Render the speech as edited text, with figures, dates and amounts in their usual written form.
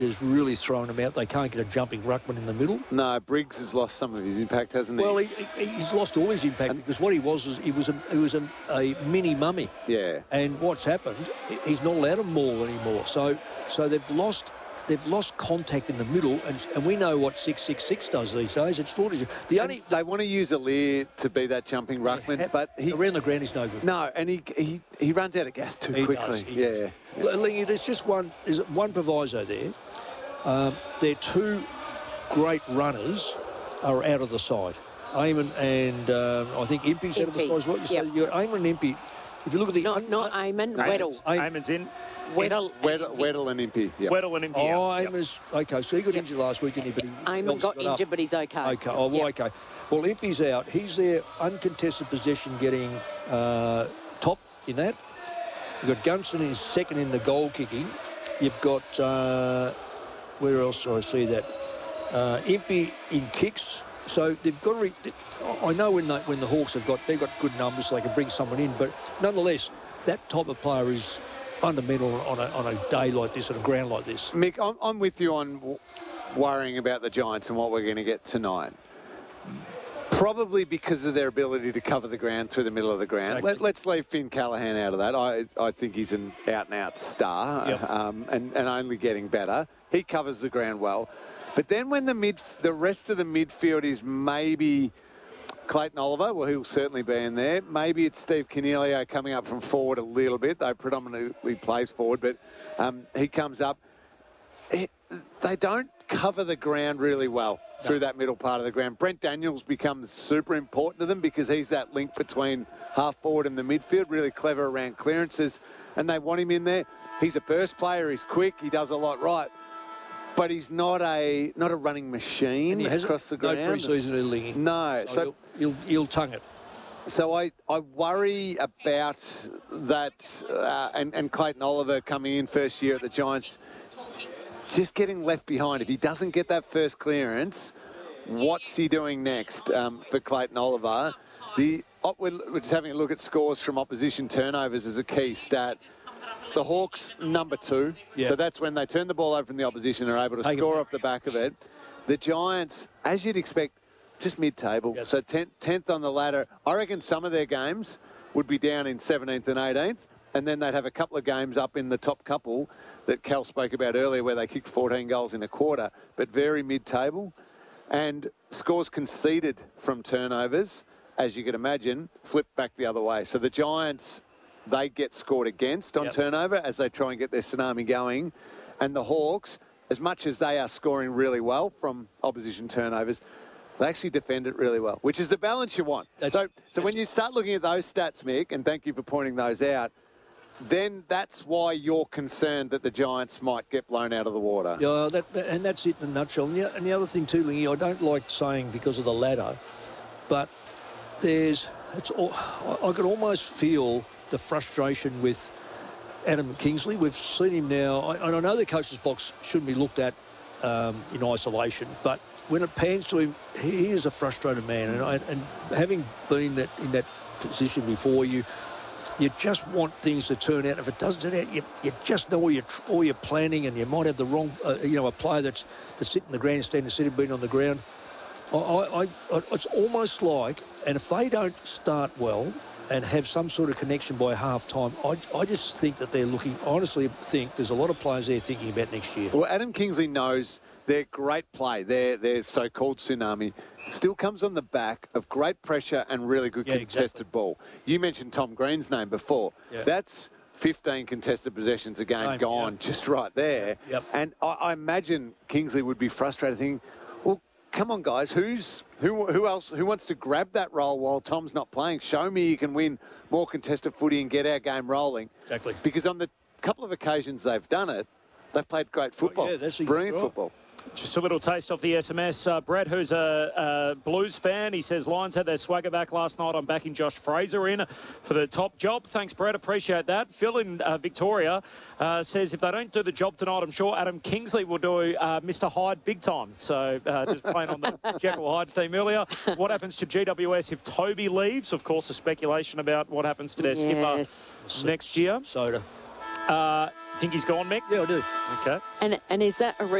has really thrown them out. They can't get a jumping ruckman in the middle. No, Briggs has lost some of his impact, hasn't he? Well, he's lost all his impact because what he was he was a mini mummy. Yeah. And what's happened? He's not allowed to maul anymore. So they've lost contact in the middle, and we know what 666 does these days. It's slaughters you. They want to use Aliir to be that jumping ruckman, but around the ground he's no good. No, and he runs out of gas too quickly. Yeah. Lingy, there's just one proviso there. Their two great runners are out of the side. Eamon and I think Impey's out of the side as well. You say you got Eamon and Impey. If you look at the... Not Eamon, Weddle. Eamon's in. Weddle and Impey. Yep. Weddle and Impey. Oh, Eamon's... Okay, so he got injured last week, didn't he? But Eamon got injured, but he's okay. Okay, okay. Well, Impey's out. He's there, uncontested possession, getting top in that. You've got Gunston is second in the goal kicking. You've got... where else do I see that? Impey in kicks. So they've got to... I know when the Hawks they've got good numbers, so they can bring someone in, but nonetheless, that type of player is fundamental on a day like this, on a ground like this. Mick, I'm with you on worrying about the Giants and what we're going to get tonight. Probably because of their ability to cover the ground through the middle of the ground. Exactly. Let's leave Finn Callaghan out of that. I think he's an out-and-out star, and only getting better. He covers the ground well. But then when the rest of the midfield is maybe Clayton Oliver, well, he'll certainly be in there. Maybe it's Steve Coniglio coming up from forward a little bit, though predominantly plays forward, but he comes up. They don't cover the ground really well through that middle part of the ground. Brent Daniels becomes super important to them because he's that link between half forward and the midfield, really clever around clearances, and they want him in there. He's a burst player, he's quick, he does a lot right. But he's not a running machine across the ground. No pre-season Lingy. No. So he'll tongue it. So I worry about that and Clayton Oliver coming in first year at the Giants, just getting left behind. If he doesn't get that first clearance, what's he doing next for Clayton Oliver? We're just having a look at scores from opposition turnovers as a key stat. The Hawks, number 2. Yep. So that's when they turn the ball over from the opposition and are able to score off the back of it. The Giants, as you'd expect, just mid-table. Yes. So 10th on the ladder. I reckon some of their games would be down in 17th and 18th, and then they'd have a couple of games up in the top couple that Cal spoke about earlier where they kicked 14 goals in a quarter, but very mid-table. And scores conceded from turnovers, as you can imagine, flip back the other way. So the Giants... they get scored against on turnover as they try and get their tsunami going. And the Hawks, as much as they are scoring really well from opposition turnovers, they actually defend it really well, which is the balance you want. So when you start looking at those stats, Mick, and thank you for pointing those out, then that's why you're concerned that the Giants might get blown out of the water. Yeah, and that's it in a nutshell. And the other thing too, Lingy, I don't like saying because of the ladder, but I could almost feel the frustration with Adam Kingsley. We've seen him now, and I know the coach's box shouldn't be looked at in isolation, but when it pans to him, he is a frustrated man. And having been in that position before, you just want things to turn out. If it doesn't turn out, you just know all your planning, and you might have the wrong, a player that's sitting in the grandstand instead of being on the ground. It's almost like, and if they don't start well and have some sort of connection by half-time, I just think that honestly think there's a lot of players there thinking about next year. Well, Adam Kingsley knows their great play, their so-called tsunami, still comes on the back of great pressure and really good contested ball. You mentioned Tom Green's name before. Yeah. That's 15 contested possessions a game gone just right there. Yep. And I imagine Kingsley would be frustrated thinking, well, come on, guys, who else wants to grab that role while Tom's not playing? Show me you can win more contested footy and get our game rolling. Exactly. Because on the couple of occasions they've done it, they've played great football. Brilliant football. Just a little taste off the SMS. Brett, who's a Blues fan, he says Lions had their swagger back last night. I'm backing Josh Fraser in for the top job. Thanks, Brett. Appreciate that. Phil in Victoria says if they don't do the job tonight, I'm sure Adam Kingsley will do Mr. Hyde big time. So just playing on the Jekyll Hyde theme earlier. What happens to GWS if Toby leaves? Of course, the speculation about what happens to their skipper next year. Soda. Think he's gone, Mick? Yeah, I do. Okay. And is that a